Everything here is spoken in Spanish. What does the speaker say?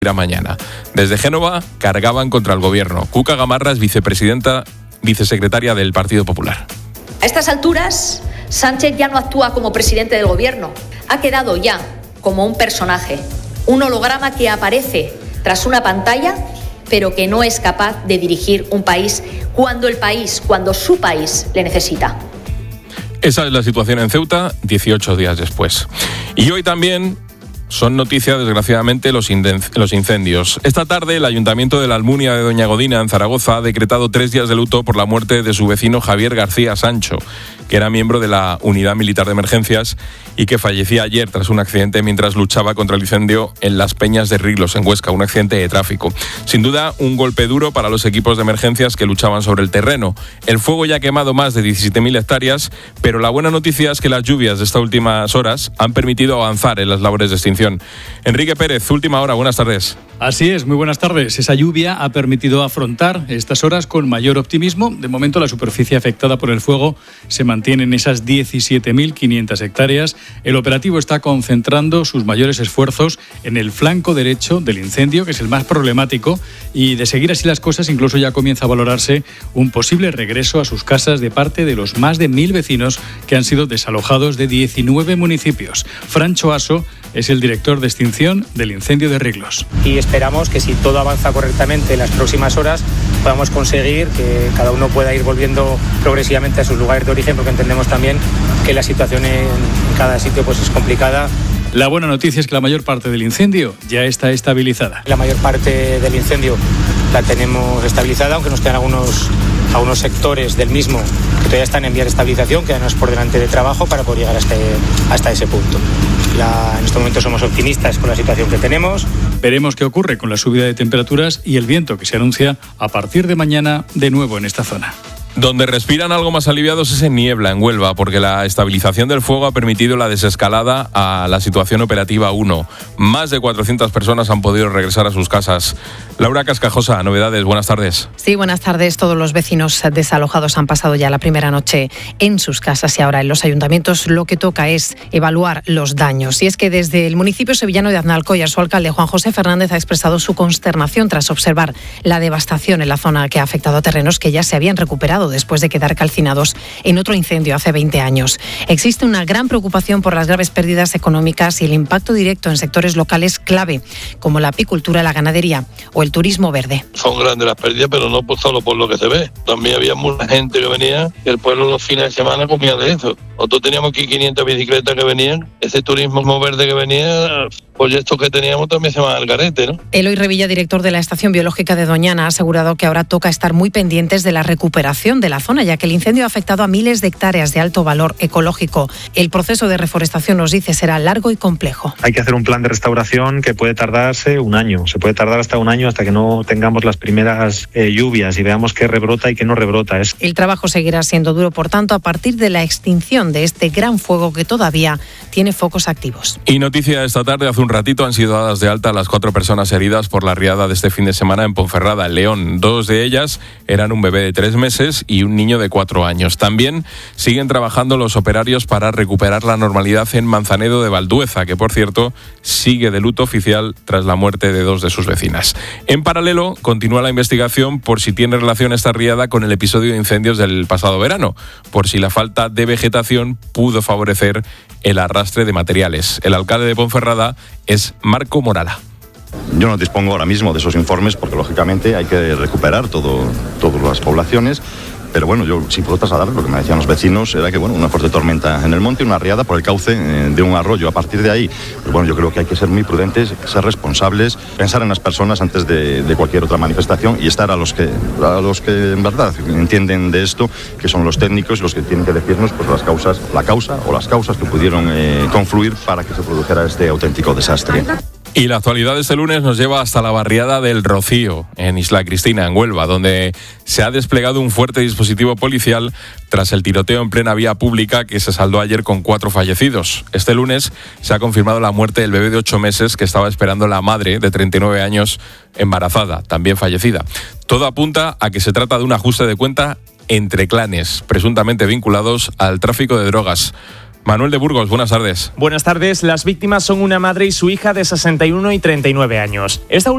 mañana. Desde Génova cargaban contra el gobierno. Cuca Gamarra es vicesecretaria del Partido Popular. A estas alturas, Sánchez ya no actúa como presidente del gobierno. Ha quedado ya como un personaje, un holograma que aparece tras una pantalla, pero que no es capaz de dirigir un país cuando su país le necesita. Esa es la situación en Ceuta 18 días después. Y hoy también son noticia, desgraciadamente, los incendios. Esta tarde, el Ayuntamiento de la Almunia de Doña Godina, en Zaragoza, ha decretado 3 días de luto por la muerte de su vecino Javier García Sancho, que era miembro de la Unidad Militar de Emergencias y que fallecía ayer tras un accidente mientras luchaba contra el incendio en Las Peñas de Riglos, en Huesca, un accidente de tráfico. Sin duda, un golpe duro para los equipos de emergencias que luchaban sobre el terreno. El fuego ya ha quemado más de 17.000 hectáreas, pero la buena noticia es que las lluvias de estas últimas horas han permitido avanzar en las labores de extinción. Enrique Pérez, Última Hora, buenas tardes. Así es, muy buenas tardes. Esa lluvia ha permitido afrontar estas horas con mayor optimismo. De momento, la superficie afectada por el fuego se mantiene en esas 17.500 hectáreas. El operativo está concentrando sus mayores esfuerzos en el flanco derecho del incendio, que es el más problemático, y de seguir así las cosas, incluso ya comienza a valorarse un posible regreso a sus casas de parte de los más de 1.000 vecinos que han sido desalojados de 19 municipios. Francho Aso es el director de extinción del incendio de Riglos. Y esperamos que si todo avanza correctamente en las próximas horas podamos conseguir que cada uno pueda ir volviendo progresivamente a sus lugares de origen, porque entendemos también que la situación en cada sitio pues es complicada. La buena noticia es que la mayor parte del incendio ya está estabilizada. La mayor parte del incendio la tenemos estabilizada, aunque nos quedan algunos sectores del mismo que todavía están en vías de estabilización, quedanos por delante de trabajo para poder llegar hasta ese punto. En este momento somos optimistas con la situación que tenemos. Veremos qué ocurre con la subida de temperaturas y el viento que se anuncia a partir de mañana de nuevo en esta zona. Donde respiran algo más aliviados es en Niebla, en Huelva, porque la estabilización del fuego ha permitido la desescalada a la situación operativa 1. Más de 400 personas han podido regresar a sus casas. Laura Cascajosa, novedades, buenas tardes. Sí, buenas tardes. Todos los vecinos desalojados han pasado ya la primera noche en sus casas y ahora en los ayuntamientos lo que toca es evaluar los daños. Y es que desde el municipio sevillano de Aznalcóllar, su alcalde Juan José Fernández ha expresado su consternación tras observar la devastación en la zona que ha afectado a terrenos que ya se habían recuperado después de quedar calcinados en otro incendio hace 20 años. Existe una gran preocupación por las graves pérdidas económicas y el impacto directo en sectores locales clave, como la apicultura, la ganadería o el turismo verde. Son grandes las pérdidas, pero no solo por lo que se ve. También había mucha gente que venía, que el pueblo los fines de semana comía de eso. Nosotros teníamos aquí 500 bicicletas que venían, ese turismo verde que venía, proyectos que teníamos también se van al garete, ¿no? Eloy Revilla, director de la Estación Biológica de Doñana, ha asegurado que ahora toca estar muy pendientes de la recuperación de la zona, ya que el incendio ha afectado a miles de hectáreas de alto valor ecológico. El proceso de reforestación, nos dice, será largo y complejo. Hay que hacer un plan de restauración que puede tardarse un año. Se puede tardar hasta un año hasta que no tengamos las primeras lluvias y veamos qué rebrota y qué no rebrota. El trabajo seguirá siendo duro, por tanto, a partir de la extinción de este gran fuego que todavía tiene focos activos. Y noticia esta tarde, hace un ratito han sido dadas de alta las 4 personas heridas por la riada de este fin de semana en Ponferrada, en León. 2 de ellas eran un bebé de 3 meses y un niño de 4 años. También siguen trabajando los operarios para recuperar la normalidad en Manzanedo de Valdueza, que por cierto sigue de luto oficial tras la muerte de 2 de sus vecinas. En paralelo, continúa la investigación por si tiene relación esta riada con el episodio de incendios del pasado verano, por si la falta de vegetación pudo favorecer el arrastre de materiales. El alcalde de Ponferrada es Marco Morala. Yo no dispongo ahora mismo de esos informes porque lógicamente hay que recuperar todas las poblaciones. Pero bueno, yo sí puedo trasladar lo que me decían los vecinos, era que una fuerte tormenta en el monte y una riada por el cauce de un arroyo. A partir de ahí, pues yo creo que hay que ser muy prudentes, ser responsables, pensar en las personas antes de cualquier otra manifestación y estar a los que en verdad entienden de esto, que son los técnicos, los que tienen que decirnos pues la causa o las causas que pudieron confluir para que se produjera este auténtico desastre. Y la actualidad de este lunes nos lleva hasta la barriada del Rocío, en Isla Cristina, en Huelva, donde se ha desplegado un fuerte dispositivo policial tras el tiroteo en plena vía pública que se saldó ayer con 4 fallecidos. Este lunes se ha confirmado la muerte del bebé de 8 meses que estaba esperando la madre de 39 años embarazada, también fallecida. Todo apunta a que se trata de un ajuste de cuenta entre clanes, presuntamente vinculados al tráfico de drogas. Manuel de Burgos, buenas tardes. Buenas tardes. Las víctimas son una madre y su hija de 61 y 39 años. Esta